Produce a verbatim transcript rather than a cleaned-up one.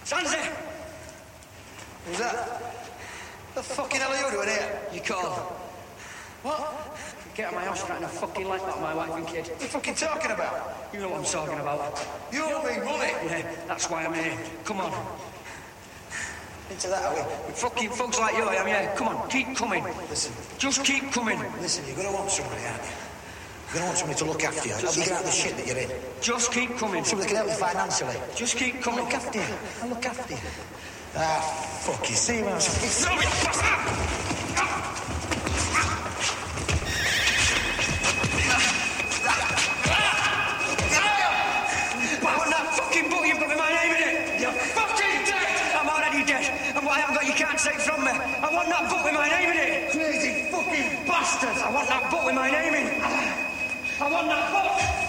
Sansi! Who's that? The fucking hell are you doing here? You call. What? Get out of my house trying to fucking like that, my wife and kid. What are you fucking talking about? You know what I'm talking about. You owe me money. Yeah, that's why I'm here. Come on. Into that, are we? With fucking thugs like you, I am, yeah. Come on, keep coming. Listen. Just keep coming. Listen, you're gonna want somebody, aren't you? You're gonna want somebody to look after you. Help you get out of the shit that you're in. Just keep coming. Somebody can help you financially. Just keep I'll coming. look after you. I'll look after you. Ah, fuck you. See you when I Throw me, bastard! You can't take from me. I want that book with my name in it. crazy fucking Bastard! I want that book with my name in it. I want that book.